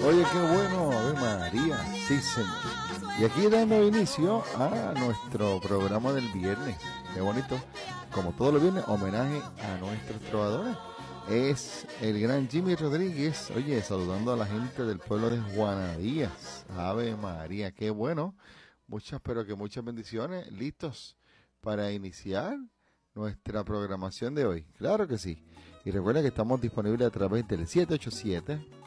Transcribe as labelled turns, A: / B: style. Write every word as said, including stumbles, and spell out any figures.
A: Oye, qué bueno, Ave María, sí señor. Y aquí dando inicio a nuestro programa del viernes. Qué bonito, como todos los viernes, homenaje a nuestros trovadores. Es el gran Jimmy Rodríguez, oye, saludando a la gente del pueblo de Juanadías. Ave María, qué bueno. Muchas, pero que muchas bendiciones. ¿Listos para iniciar nuestra programación de hoy? Claro que sí. Y recuerda que estamos disponibles a través del siete ocho siete,